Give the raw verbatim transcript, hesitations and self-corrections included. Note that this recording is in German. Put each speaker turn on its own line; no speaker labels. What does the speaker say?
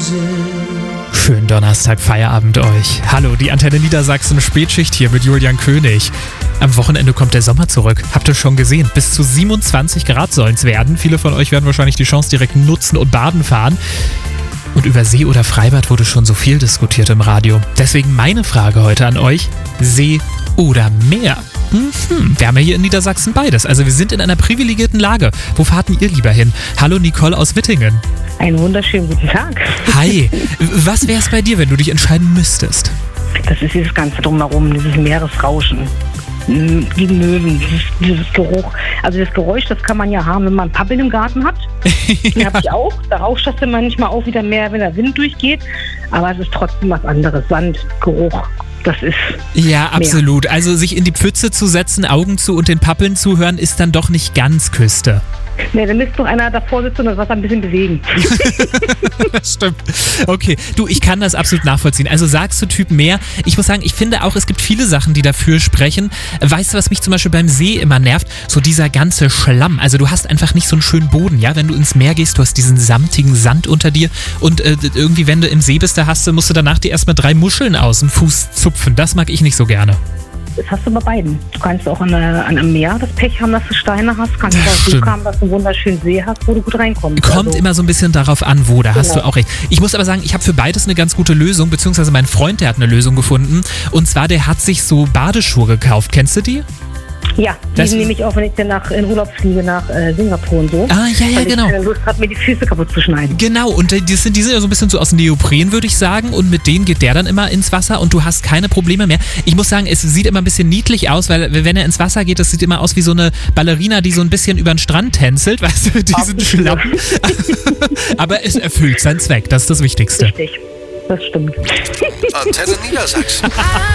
Schönen Donnerstag, Feierabend euch. Hallo, die Antenne Niedersachsen Spätschicht hier mit Julian König. Am Wochenende kommt der Sommer zurück. Habt ihr schon gesehen? Bis zu siebenundzwanzig Grad sollen es werden. Viele von euch werden wahrscheinlich die Chance direkt nutzen und baden fahren. Und über See oder Freibad wurde schon so viel diskutiert im Radio. Deswegen meine Frage heute an euch: See oder Meer? Mhm. Wir haben ja hier in Niedersachsen beides. Also wir sind in einer privilegierten Lage. Wo fahrt denn ihr lieber hin? Hallo Nicole aus Wittingen.
Einen wunderschönen guten Tag.
Hi. Was wäre es bei dir, wenn du dich entscheiden müsstest?
Das ist dieses ganze Drumherum, dieses Meeresrauschen. Die Möwen, dieses, dieses Geruch. Also das Geräusch, das kann man ja haben, wenn man Pappeln im Garten hat. Den habe ich auch. Da rauscht das dann manchmal auch wieder mehr, wenn der Wind durchgeht. Aber es ist trotzdem was anderes. Sand, Geruch. Das ist
ja, absolut. Mehr. Also sich in die Pfütze zu setzen, Augen zu und den Pappeln zuhören, ist dann doch nicht ganz Küste.
Nee, da müsste doch einer davor sitzen und das Wasser ein bisschen bewegen.
Stimmt. Okay, du, ich kann das absolut nachvollziehen. Also sagst du Typ Meer. Ich muss sagen, ich finde auch, es gibt viele Sachen, die dafür sprechen. Weißt du, was mich zum Beispiel beim See immer nervt? So dieser ganze Schlamm. Also du hast einfach nicht so einen schönen Boden, ja? Wenn du ins Meer gehst, du hast diesen samtigen Sand unter dir und äh, irgendwie, wenn du im See bist, da hast du, musst du danach dir erstmal drei Muscheln aus dem Fuß zupfen. Das mag ich nicht so gerne.
Das hast du bei beiden. Du kannst auch an, an einem Meer das Pech haben, dass du Steine hast. Kannst auch Glück haben, dass du einen wunderschönen See hast, wo du gut reinkommst.
Kommt also immer so ein bisschen darauf an, wo. Da genau. Hast du auch recht. Ich muss aber sagen, ich habe für beides eine ganz gute Lösung, beziehungsweise mein Freund, der hat eine Lösung gefunden. Und zwar, der hat sich so Badeschuhe gekauft. Kennst du die?
Ja, die das nehme ich auch, wenn ich dann nach, in Urlaub fliege nach äh, Singapur und so.
Ah, ja, ja,
weil
genau.
Ich keine Lust habe, mir die Füße kaputt zu schneiden.
Genau, und die sind, die sind ja so ein bisschen so aus Neopren, würde ich sagen. Und mit denen geht der dann immer ins Wasser und du hast keine Probleme mehr. Ich muss sagen, es sieht immer ein bisschen niedlich aus, weil wenn er ins Wasser geht, das sieht immer aus wie so eine Ballerina, die so ein bisschen über den Strand tänzelt, weißt du, mit diesen Schlappen. Aber es erfüllt seinen Zweck, das ist das Wichtigste.
Richtig, das stimmt.
Antenne Niedersachsen.